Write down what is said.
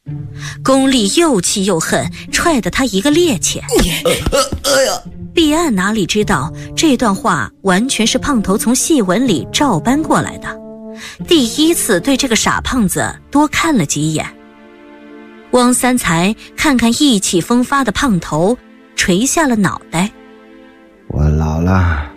巩俐又气又恨，踹得他一个趔趄。 哎呀！ 毕岸哪里知道这段话完全是胖头从戏文里照搬过来的，第一次对这个傻胖子多看了几眼。汪三才看看意气风发的胖头，垂下了脑袋。 我老了，